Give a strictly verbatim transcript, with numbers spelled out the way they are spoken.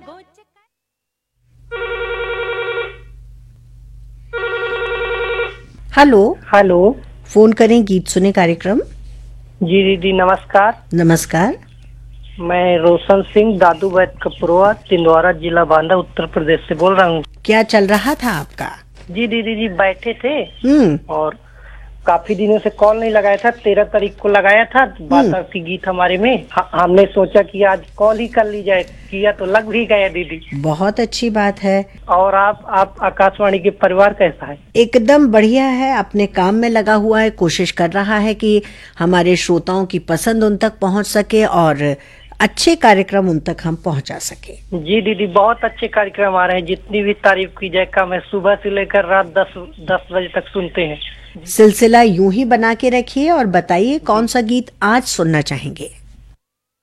Hello hello. Phone करें गीत सुने कार्यक्रम। जी दीदी नमस्कार। नमस्कार। मैं रोशन सिंह दादू बैत कपुरवा तिंदवारा जिला बांदा उत्तर प्रदेश से बोल रहा हूँ। क्या चल रहा था आपका? जी दीदी जी बैठे थे हम्म और काफी दिनों से कॉल नहीं लगाया था। तेरह तारीख को लगाया था बात की गीत हमारे में। ह- हमने सोचा कि आज कॉल ही कर ली जाए, किया तो लग भी गया दीदी। बहुत अच्छी बात है। और आप आप आकाशवाणी के परिवार कैसा है? एकदम बढ़िया है, अपने काम में लगा हुआ है, कोशिश कर रहा है कि हमारे श्रोताओं की पसंद उन तक पहुंच सके और अच्छे कार्यक्रम उन तक हम पहुंचा सके। जी दीदी बहुत अच्छे कार्यक्रम आ रहे हैं, जितनी भी तारीफ की जाए कम है। सुबह से लेकर रात दस दस बजे तक सुनते हैं। सिलसिला यूं ही बना के रखिए और बताइए कौन सा गीत आज सुनना चाहेंगे।